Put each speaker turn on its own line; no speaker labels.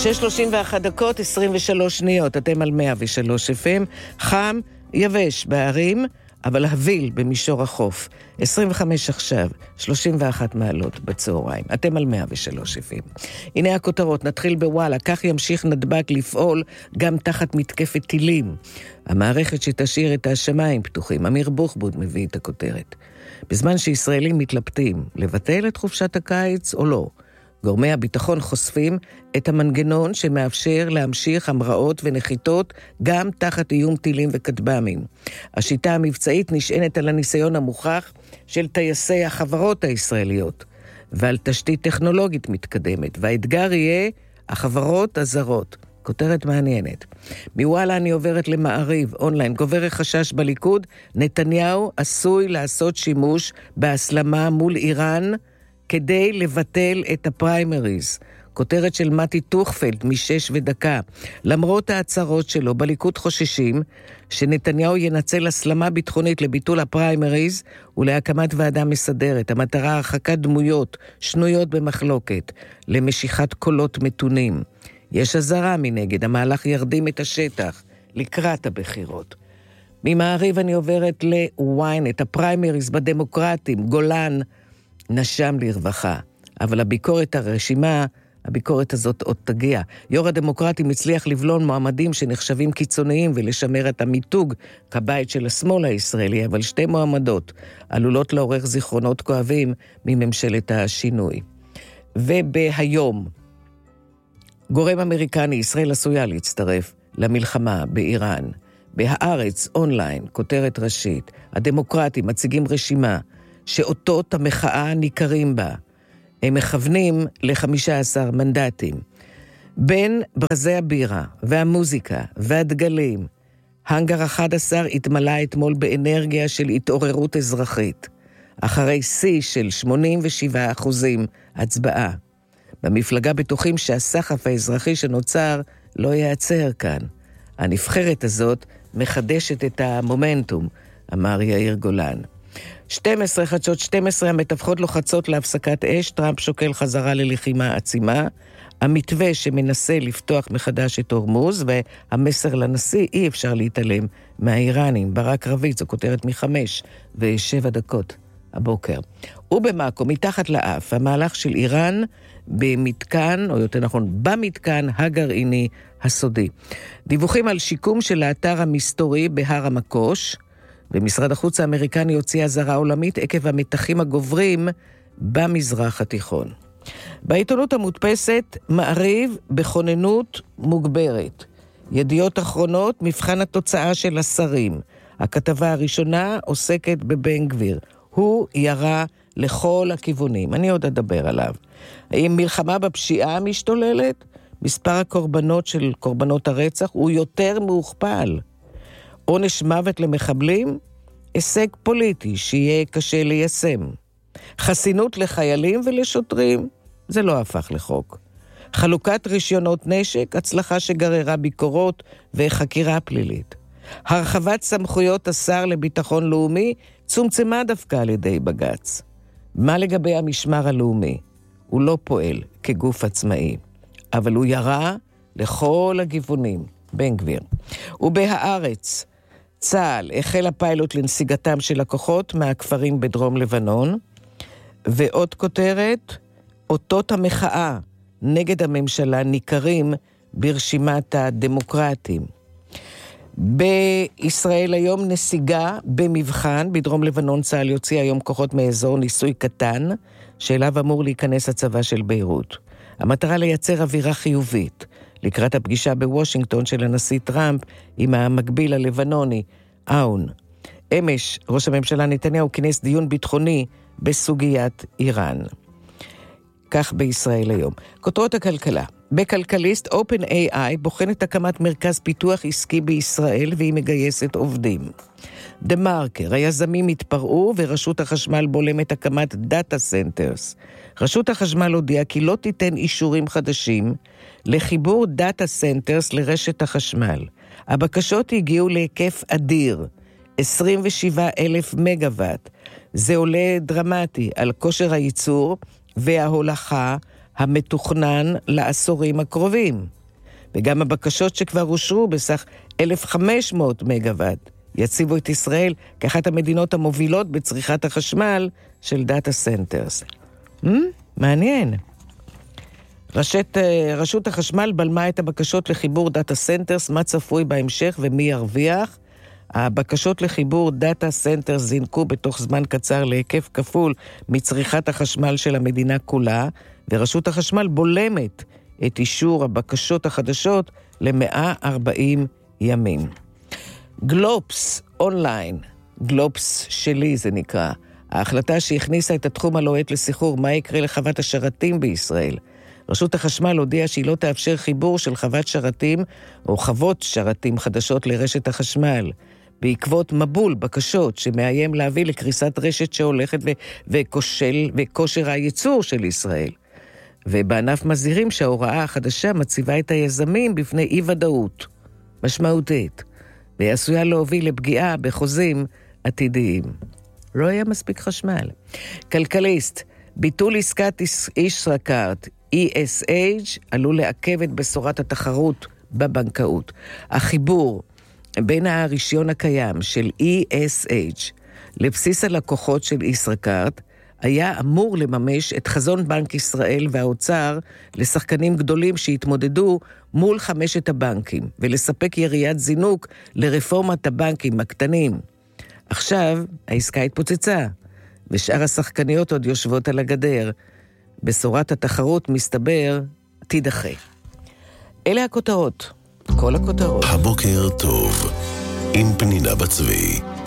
6:31 דקות, 23 שניות, אתם על 103 FM, חם, יבש בערים, אבל הביל במישור החוף. 25 עכשיו, 31 מעלות בצהריים. אתם על 103 FM. הנה הכותרות, נתחיל בוואלה, כך ימשיך נדבק לפעול גם תחת מתקפת טילים. המערכת שתשאיר את השמיים פתוחים. אמיר בוחבוד מביא את הכותרת. בזמן שישראלים מתלבטים, לבטל את חופשת הקיץ או לא, גורמי הביטחון חושפים את המנגנון שמאפשר להמשיך המראות ונחיתות גם תחת איום טילים וכטב"מים. השיטה המבצעית נשענת על הניסיון המוכח של טייסי החברות הישראליות ועל תשתית טכנולוגית מתקדמת, והאתגר יהיה החברות הזרות. כותרת מעניינת. מוואלה אני עוברת למעריב אונליין. גובר חשש בליכוד, נתניהו עשוי לעשות שימוש בהסלמה מול איראן כדי לבטל את הפריימריז. כותרת של מתי טוכפלד משש ודקה. למרות ההצהרות שלו, בליכוד חוששים שנתניהו ינצל הסלמה ביטחונית לביטול הפריימריז ולהקמת ועדה מסדרת. המטרה הרחקת דמויות שנויות במחלוקת למשיכת קולות מתונים. יש הזרה מנגד, המהלך ירדים את השטח לקראת הבחירות. ממעריב אני עוברת לוויינט, הפריימריז בדמוקרטים, גולן נשם לרווחה. אבל הביקורת הזאת עוד תגיע. יו"ר הדמוקרטים הצליח לבלון מועמדים שנחשבים קיצוניים ולשמר את המיתוג כבית של השמאל הישראלי, אבל שתי מועמדות עלולות לעורר זיכרונות כואבים מממשלת השינוי. ובהיום, גורם אמריקני, ישראל עשויה להצטרף למלחמה באיראן. בהארץ, אונליין, כותרת ראשית, הדמוקרטים מציגים רשימה שאותות המחאה ניכרים בה. הם מכוונים ל-15 מנדטים. בין ברזי הבירה והמוזיקה והדגלים, הנגר 11 התמלא אתמול באנרגיה של התעוררות אזרחית, אחרי שיא של 87% הצבעה. במפלגה בטוחים שהסחף האזרחי שנוצר לא ייעצר כאן. הנבחרת הזאת מחדשת את המומנטום, אמר יאיר גולן. 12 חדשות 12 המתווכות לוחצות להפסקת אש, טראמפ שוקל חזרה ללחימה עצימה, המתווה שמנסה לפתוח מחדש את הורמוז, והמסר לנשיא אי אפשר להתעלם מהאיראנים. ברק רביץ, זו כותרת 5:07 הבוקר. ובמאקו, מתחת לאף, המהלך של איראן במתקן, או יותר נכון, במתקן הגרעיני הסודי. דיווחים על שיקום של האתר המסתורי בהר המקוש, ומשרד החוץ האמריקני הוציא אזהרה עולמית עקב המתחים הגוברים במזרח התיכון. בעיתונות המודפסת, מעריב בכוננות מוגברת. ידיעות אחרונות, מבחן התוצאה של השרים. הכתבה הראשונה עוסקת בבן גביר. הוא ירה לכל הכיוונים. אני עוד אדבר עליו. האם מלחמה בפשיעה משתוללת? מספר הקורבנות של קורבנות הרצח הוא יותר מהוכפל. עונש מוות למחבלים? הישג פוליטי שיהיה קשה ליישם. חסינות לחיילים ולשוטרים? זה לא הפך לחוק. חלוקת רישיונות נשק? הצלחה שגררה ביקורות וחקירה פלילית. הרחבת סמכויות השר לביטחון לאומי צומצמה דווקא על ידי בג"ץ. מה לגבי המשמר הלאומי? הוא לא פועל כגוף עצמאי, אבל הוא ירה לכל הכיוונים. בן גביר. ובהארץ, צה"ל החל הפיילוט לנסיגתם של לקוחות מהכפרים בדרום לבנון, ועוד כותרת, אותות המחאה נגד הממשלה ניכרים ברשימת הדמוקרטים. בישראל היום נסיגה במבחן, בדרום לבנון צה"ל יוציא היום כוחות מאזור ניסוי קטן, שאליו אמור להיכנס הצבא של ביירות. המטרה לייצר אווירה חיובית, לקראת הפגישה בוושינגטון של הנשיא טראמפ עם המקביל הלבנוני, און. אמש ראש הממשלה נתניהו כינס דיון ביטחוני בסוגיית איראן. כך בישראל היום. כותרות הכלכלה. בכלכליסט, OpenAI בוחנת הקמת מרכז פיתוח עסקי בישראל והיא מגייסת עובדים. דה מרקר, היזמים התפרעו ורשות החשמל בולמת הקמת דאטה סנטרס. רשות החשמל הודיעה כי לא תיתן אישורים חדשים לחיבור דאטה סנטרס לרשת החשמל. הבקשות הגיעו להיקף אדיר, 27,000 מגוואט. זה עולה דרמטי על כושר הייצור וההולכה המתוכנן לעשורים הקרובים. וגם הבקשות שכבר אושרו בסך 1,500 מגוואט יציבו את ישראל כאחת המדינות המובילות בצריכת החשמל של דאטה סנטרס. מעניין. רשות החשמל בלמה את הבקשות לחיבור דאטה סנטרס, מה צפוי בהמשך ומי ירוויח. הבקשות לחיבור דאטה סנטרס זינקו בתוך זמן קצר להיקף כפול מצריכת החשמל של המדינה כולה, ורשות החשמל בולמת את אישור הבקשות החדשות ל-140 ימים. גלובס אונליין, גלובס שלי זה נקרא, ההחלטה שהכניסה את התחום הלוהט לסחרור מה יקרה לחוות השרתים בישראל. רשות החשמל הודיעה שהיא לא תאפשר חיבור של חוות שרתים או חוות שרתים חדשות לרשת החשמל, בעקבות מבול בקשות שמאיים להביא לקריסת רשת שהולכת וכושר הייצור של ישראל. ובענף מזהירים שההוראה החדשה מציבה את היזמים בפני אי-ודאות משמעותית, ועשויה להוביל לפגיעה בחוזים עתידיים. לא היה מספיק חשמל. כלכליסט, ביטול עסקת ישראכרט, ESH, עלול לעכב את בשורת התחרות בבנקאות. החיבור בין הרישיון הקיים של ESH לבסיס הלקוחות של ישראכרט היה אמור לממש את חזון בנק ישראל והאוצר לשחקנים גדולים שהתמודדו מול 5 הבנקים, ולספק יריית זינוק לרפורמת הבנקים הקטנים. עכשיו העסקה התפוצצה, ושאר השחקניות עוד יושבות על הגדר. בשורת התחרות מסתבר תידחה. אלה הכותרות, כל הכותרות.
הבוקר טוב, עם פנינה בצבי.